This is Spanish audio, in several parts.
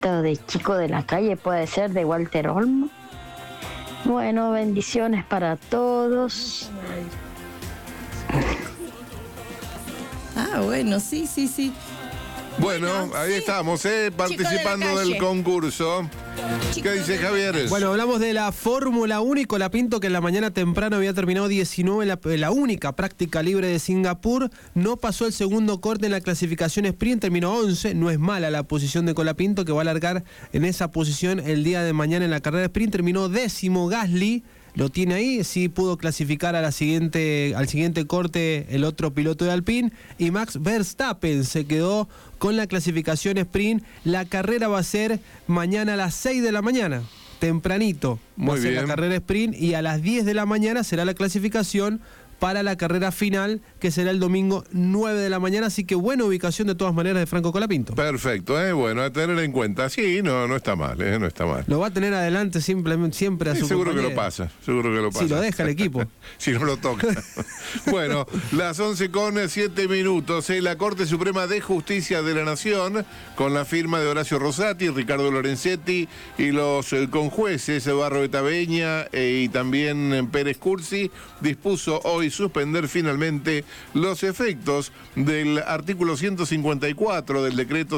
de Chico de la Calle, puede ser, de Walter Olmo. Bueno, bendiciones para todos. Bueno, sí. Bueno, ahí estamos, participando del concurso. ¿Qué dice Javier? Bueno, hablamos de la Fórmula 1 y Colapinto, que en la mañana temprano había terminado 19, la única práctica libre de Singapur. No pasó el segundo corte en la clasificación sprint, terminó 11. No es mala la posición de Colapinto, que va a largar en esa posición el día de mañana en la carrera sprint. Terminó 10º Gasly. Lo tiene ahí, sí pudo clasificar al siguiente corte el otro piloto de Alpine, y Max Verstappen se quedó con la clasificación sprint. La carrera va a ser mañana a las 6 de la mañana, tempranito. Va a ser la carrera sprint, y a las 10 de la mañana será la clasificación para la carrera final, que será el domingo 9 de la mañana, así que buena ubicación de todas maneras de Franco Colapinto. Perfecto, bueno, a tener en cuenta. Sí, no está mal, no está mal. Lo va a tener adelante siempre a su seguro compañero. Seguro que lo pasa. Si lo deja el equipo. Si no lo toca. Bueno, las 11:07. La Corte Suprema de Justicia de la Nación, con la firma de Horacio Rosati, Ricardo Lorenzetti y los conjueces Barroeta Beña y también Pérez Cursi, dispuso hoy suspender finalmente los efectos del artículo 154 del decreto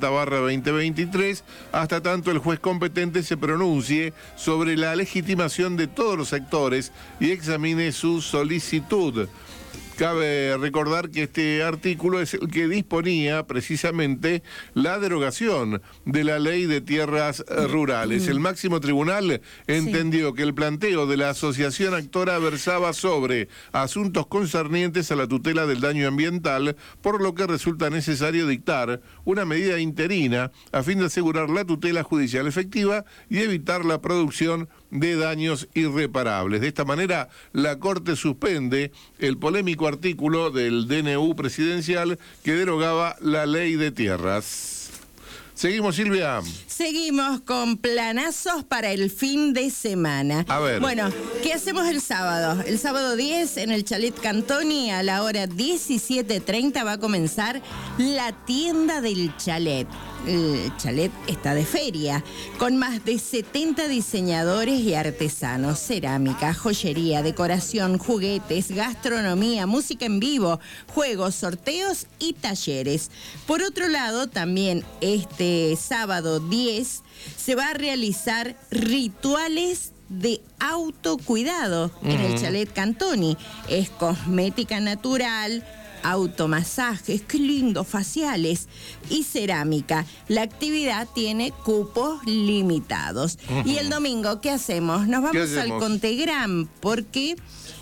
70/2023 hasta tanto el juez competente se pronuncie sobre la legitimación de todos los sectores y examine su solicitud. Cabe recordar que este artículo es el que disponía precisamente la derogación de la ley de tierras rurales. El máximo tribunal entendió que el planteo de la asociación actora versaba sobre asuntos concernientes a la tutela del daño ambiental, por lo que resulta necesario dictar una medida interina a fin de asegurar la tutela judicial efectiva y evitar la producción de daños irreparables. De esta manera, la Corte suspende el polémico artículo del DNU presidencial que derogaba la ley de tierras. Seguimos, Silvia. Seguimos con planazos para el fin de semana. A ver. Bueno, ¿qué hacemos el sábado? El sábado 10 en el Chalet Cantoni a la hora 17:30 va a comenzar la tienda del chalet. El chalet está de feria, con más de 70 diseñadores y artesanos, cerámica, joyería, decoración, juguetes, gastronomía, música en vivo, juegos, sorteos y talleres. Por otro lado, también este sábado 10 se va a realizar rituales de autocuidado en el Chalet Cantoni. Es cosmética natural, automasajes, qué lindo, faciales y cerámica. La actividad tiene cupos limitados. Y el domingo, ¿qué hacemos? Nos vamos al Contegram porque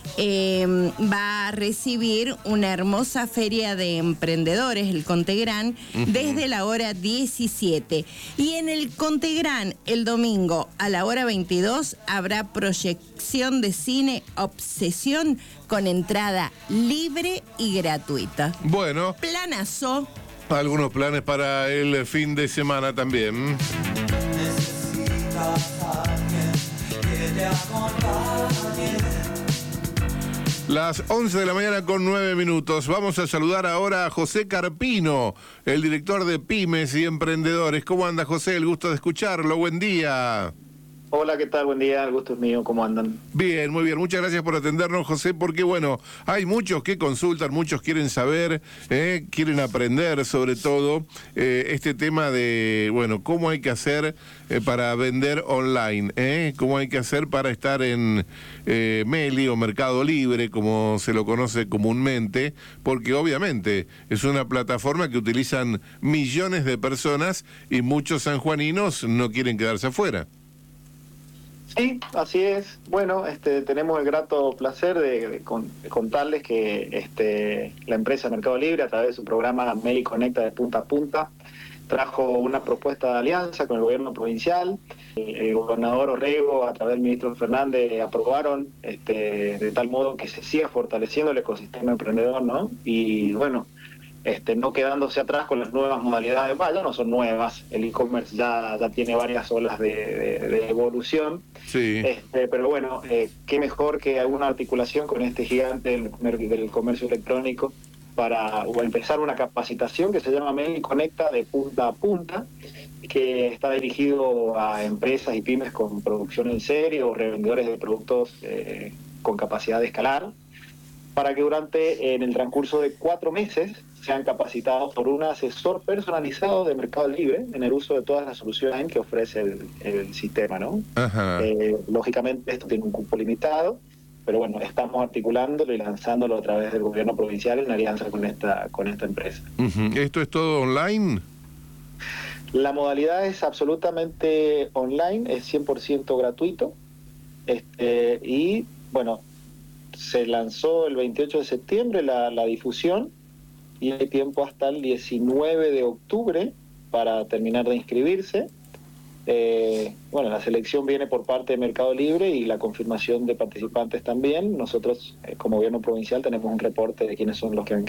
va a recibir una hermosa feria de emprendedores, el Contegram, desde la hora 17. Y en el Contegram, el domingo a la hora 22, habrá proyección de cine Obsesión con entrada libre y gratuita. Bueno. Planazo. Algunos planes para el fin de semana también. Necesitas a alguien que te acompañe. Las 11 de la mañana con 9 minutos. Vamos a saludar ahora a José Carpino, el director de Pymes y Emprendedores. ¿Cómo anda, José? El gusto de escucharlo. Buen día. Hola, ¿qué tal? Buen día, el gusto es mío, ¿cómo andan? Bien, muy bien, muchas gracias por atendernos, José, porque bueno, hay muchos que consultan, muchos quieren saber, quieren aprender sobre todo este tema de, bueno, cómo hay que hacer para vender online, cómo hay que hacer para estar en Meli o Mercado Libre, como se lo conoce comúnmente, porque obviamente es una plataforma que utilizan millones de personas y muchos sanjuaninos no quieren quedarse afuera. Sí, así es. Bueno, tenemos el grato placer de contarles que la empresa Mercado Libre, a través de su programa Meli Conecta de punta a punta, trajo una propuesta de alianza con el gobierno provincial. El gobernador Orrego, a través del ministro Fernández, aprobaron de tal modo que se siga fortaleciendo el ecosistema emprendedor, ¿no? Y bueno, no quedándose atrás con las nuevas modalidades. Ya no son nuevas, el e-commerce ya tiene varias olas de evolución. Sí. Pero bueno, qué mejor que alguna articulación con este gigante del comercio electrónico para empezar una capacitación que se llama Meli Conecta de punta a punta, que está dirigido a empresas y pymes con producción en serie o revendedores de productos con capacidad de escalar, para que en el transcurso de 4 meses sean capacitados por un asesor personalizado de Mercado Libre en el uso de todas las soluciones que ofrece el sistema, ¿no? Ajá. Lógicamente esto tiene un cupo limitado, pero bueno, estamos articulándolo y lanzándolo a través del gobierno provincial en alianza con esta empresa. ¿Esto es todo online? La modalidad es absolutamente online, es 100% gratuito, y bueno, se lanzó el 28 de septiembre la difusión y hay tiempo hasta el 19 de octubre para terminar de inscribirse. Bueno, la selección viene por parte de Mercado Libre y la confirmación de participantes también. Nosotros, como gobierno provincial, tenemos un reporte de quiénes son los que han